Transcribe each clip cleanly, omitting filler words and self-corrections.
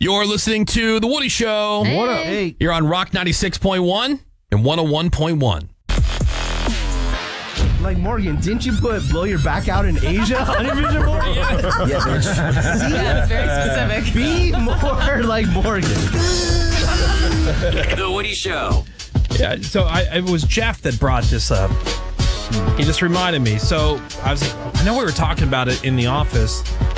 You're listening to The Woody Show. Hey. What up? Hey. You're on Rock 96.1 and 101.1. Like, Morgan, didn't you blow your back out in Asia on your vision board? Yeah, bitch. See, That's very specific. be more like Morgan. The Woody Show. Yeah, so it was Jeff that brought this up. He just reminded me. So I know we were talking about it in the office.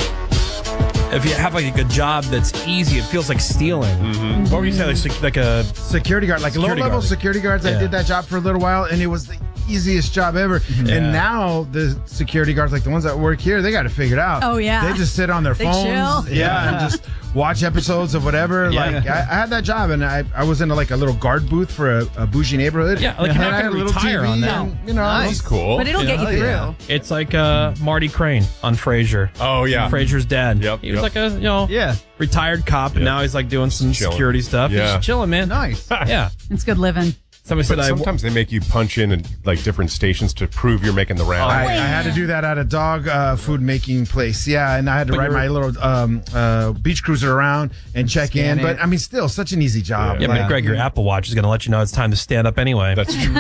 If you have like a good job that's easy, it feels like stealing. Mm-hmm. What were you saying? Like a Security guard, like Security low-level guard. security guards. Yeah. I did that job for a little while, and it was the easiest job ever. And now the security guards, like the ones that work here, they got it figured out. Oh, yeah. They just sit on their They phones, chill. and just watch episodes of whatever. Yeah. Like I had that job, and I was in like a little guard booth for a bougie neighborhood. Yeah, like you're and not I had gonna a little retire TV on that. and, you know, Nice. it was Cool. But it'll get you Oh, through. yeah. it's like Marty Crane on Frasier. Oh, yeah. Frasier's dad. Yep, He was yep. like a Yeah. retired cop, and now he's like doing some chilling. security stuff. Yeah. He's just chilling, man. Nice. Yeah. It's good living. Somebody But said sometimes they make you punch in like different stations to prove you're making the round. I had to do that at a dog food making place. Yeah, and I had to ride my little beach cruiser around and check Scan in. it. But I mean, still such an easy job. Yeah, but Greg, your Apple Watch is going to let you know it's time to stand up anyway. That's true.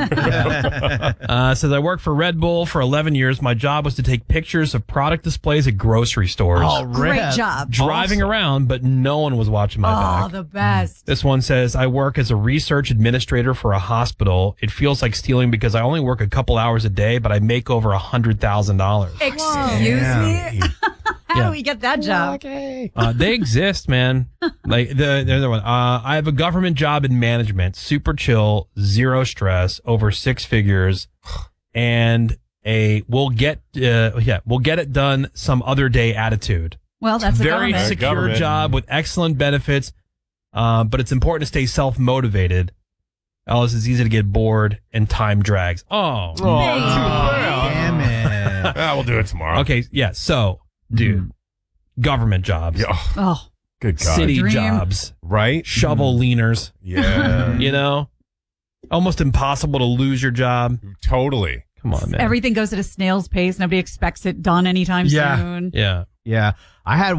Says I worked for Red Bull for 11 years. My job was to take pictures of product displays at grocery stores. Great job. Driving around, but no one was watching my Oh, back. the best. This one says, I work as a research administrator for a hospital. It feels like stealing because I only work a couple hours a day, but I make over $100,000. Excuse me? How do we get that job? They exist, man. Like the other one. I have a government job in management, super chill, zero stress, over 6 figures, and we'll get it done some other day attitude. Well, that's a Very government. secure Government. job with excellent benefits, but it's important to stay self-motivated. Else it's easy to get bored and time drags. Oh. Damn it. We'll do it tomorrow. Okay, yeah. So, dude, government jobs, Yeah. Oh, Oh, good God. city Dream. jobs, Right? shovel leaners, Yeah. you know? Almost impossible to lose your job. Totally. Come on, man. everything goes at a snail's pace. Nobody expects it done anytime Yeah. soon. Yeah. Yeah. I had